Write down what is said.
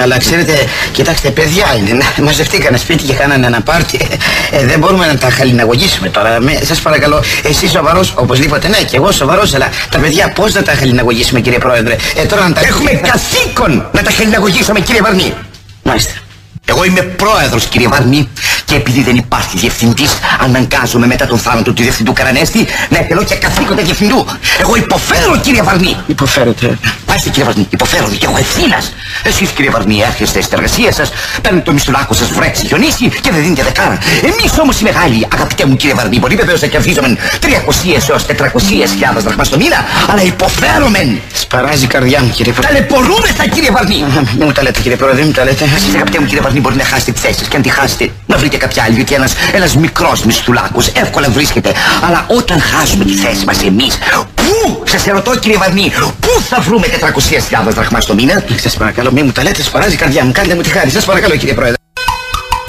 αλλά ξέρετε, κοιτάξτε, παιδιά είναι. Μαζευτήκανε σπίτι και κάνανε ένα πάρτι. Δεν μπορούμε να τα χαλιναγωγήσουμε τώρα. Σας παρακαλώ, εσύ σοβαρός, οπωσδήποτε ναι, και εγώ σοβαρός, αλλά τα παιδιά πώς να τα χαλιναγωγήσουμε, κύριε Πρόεδρε? Τώρα να τα... Έχουμε καθήκον να τα χαλιναγωγήσουμε, κύριε Βαρνή. Μάλιστα. Εγώ είμαι πρόεδρος, κύριε Βαρνή, και επειδή δεν υπάρχει διευθυντής, αναγκάζομαι μετά τον θάνατο του διευθυντού Καρανέστη να εκτελώ και καθήκοντα διευθυντού. Εγώ υποφέρω, κύριε Βαρνή. Υποφέρετε? Μάλιστα, κύριε Βαρνή, υποφέρω και έχω ευθύνας. Εσείς, κύριε Βαρνή, έρχεστε στην εργασία σας, παίρνετε το μισθουλάκο σας, βρέξει, χιονίσει και δεν δίνετε δεκάρα. Εμείς όμως οι μεγάλοι, αγαπητέ μου κύριε Βαρνή, μπορεί βεβαίως να κερδίζουμε 300 έως 400.000 δραχμάς το μήνα, αλλά υποφέρομαι. Σπαράζει η καρδιά μου, κύριε Πρόεδρε. Ταλαιπωρούμεθα, κύριε Βαρνή. Μην μου τα λέτε, κύριε Πρόεδρε, μην τα λέτε. Εσείς, αγαπητέ μου κύριε Βαρνή, μπορεί να χάσετε τη θέση σας και αν τη χάσετε να βρείτε κάποια άλλη, γιατί ένας μικρός μισθουλάκος εύκολα βρίσκεται. Αλλά όταν χάσουμε τη θέση μας εμείς, πού, σας ερωτώ κύριε Βαρνή, πού θα βρούμε 400.000 δραχμάς το μήνα? Σας παρακαλώ, μην μου τα λέτε, σπαράζει η καρδιά μου, κάντε μου τη χάρη, σας παρακαλώ κύριε Πρόεδρε.